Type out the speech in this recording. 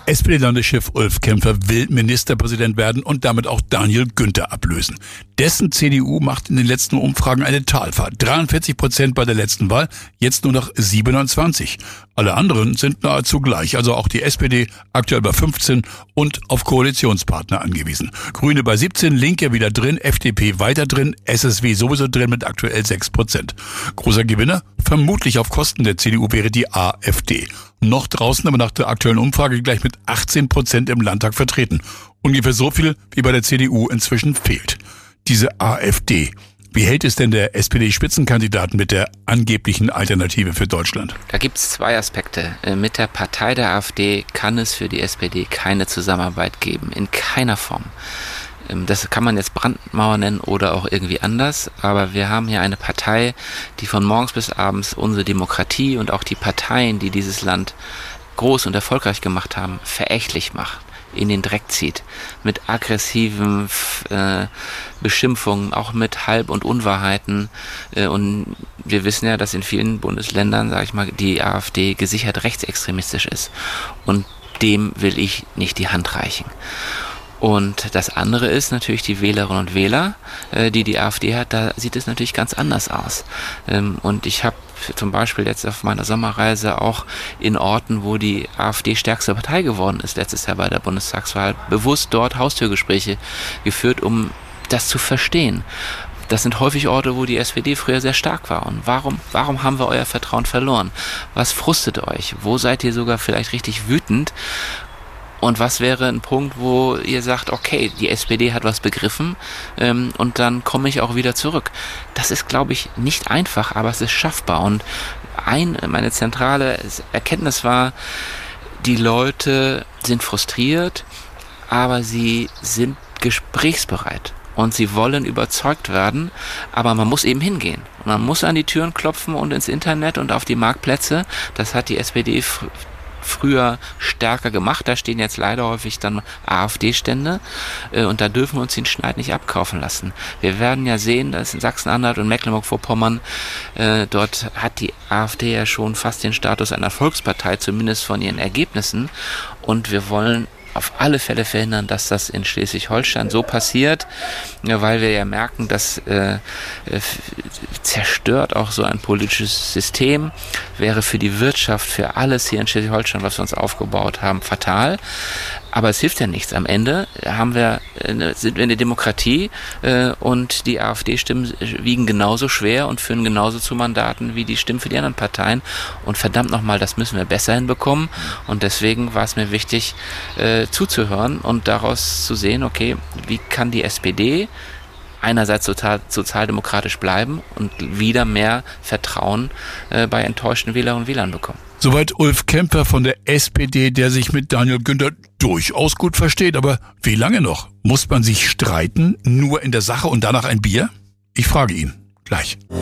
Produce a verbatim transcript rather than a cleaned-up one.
S P D-Landeschef Ulf Kämpfer will Ministerpräsident werden und damit auch Daniel Günther ablösen. Dessen C D U macht in den letzten Umfragen eine Talfahrt. dreiundvierzig Prozent bei der letzten Wahl, jetzt nur noch siebenundzwanzig. Alle anderen sind nahezu gleich, also auch die S P D aktuell bei fünfzehn und auf Koalitionspartner angewiesen. Grüne bei siebzehn, Linke wieder drin, F D P weiter drin, S S W sowieso drin mit aktuell sechs Prozent. Großer Gewinner? Vermutlich auf Kosten der C D U wäre die AfD. Noch draußen, aber nach der aktuellen Umfrage gleich mit achtzehn Prozent im Landtag vertreten. Ungefähr so viel, wie bei der C D U inzwischen fehlt. Diese AfD. Wie hält es denn der S P D-Spitzenkandidat mit der angeblichen Alternative für Deutschland? Da gibt es zwei Aspekte. Mit der Partei der AfD kann es für die S P D keine Zusammenarbeit geben. In keiner Form. Das kann man jetzt Brandmauer nennen oder auch irgendwie anders, aber wir haben hier eine Partei, die von morgens bis abends unsere Demokratie und auch die Parteien, die dieses Land groß und erfolgreich gemacht haben, verächtlich macht, in den Dreck zieht, mit aggressiven äh, Beschimpfungen, auch mit Halb- und Unwahrheiten. Äh, und wir wissen ja, dass in vielen Bundesländern, sage ich mal, die AfD gesichert rechtsextremistisch ist. Und dem will ich nicht die Hand reichen. Und das andere ist natürlich die Wählerinnen und Wähler, äh, die die AfD hat, da sieht es natürlich ganz anders aus. Ähm, und ich habe zum Beispiel jetzt auf meiner Sommerreise auch in Orten, wo die AfD stärkste Partei geworden ist, letztes Jahr bei der Bundestagswahl, bewusst dort Haustürgespräche geführt, um das zu verstehen. Das sind häufig Orte, wo die S P D früher sehr stark war. Und warum, warum haben wir euer Vertrauen verloren? Was frustet euch? Wo seid ihr sogar vielleicht richtig wütend? Und was wäre ein Punkt, wo ihr sagt, okay, die S P D hat was begriffen ähm, und dann komme ich auch wieder zurück. Das ist, glaube ich, nicht einfach, aber es ist schaffbar. Und ein, meine zentrale Erkenntnis war, die Leute sind frustriert, aber sie sind gesprächsbereit. Und sie wollen überzeugt werden, aber man muss eben hingehen. Man muss an die Türen klopfen und ins Internet und auf die Marktplätze. Das hat die S P D fr- früher stärker gemacht. Da stehen jetzt leider häufig dann AfD-Stände äh, und da dürfen wir uns den Schneid nicht abkaufen lassen. Wir werden ja sehen, dass in Sachsen-Anhalt und Mecklenburg-Vorpommern äh, dort hat die AfD ja schon fast den Status einer Volkspartei, zumindest von ihren Ergebnissen, und wir wollen auf alle Fälle verhindern, dass das in Schleswig-Holstein so passiert, ja, weil wir ja merken, dass äh, äh, zerstört auch so ein politisches System, wäre für die Wirtschaft, für alles hier in Schleswig-Holstein, was wir uns aufgebaut haben, fatal. Aber es hilft ja nichts. Am Ende haben wir, äh, sind wir eine Demokratie äh, und die AfD-Stimmen wiegen genauso schwer und führen genauso zu Mandaten wie die Stimmen für die anderen Parteien. Und verdammt nochmal, das müssen wir besser hinbekommen. Und deswegen war es mir wichtig, äh, zuzuhören und daraus zu sehen, okay, wie kann die S P D einerseits total sozialdemokratisch bleiben und wieder mehr Vertrauen äh, bei enttäuschten Wählerinnen und Wählern bekommen. Soweit Ulf Kämpfer von der S P D, der sich mit Daniel Günther durchaus gut versteht. Aber wie lange noch? Muss man sich streiten, nur in der Sache und danach ein Bier? Ich frage ihn gleich.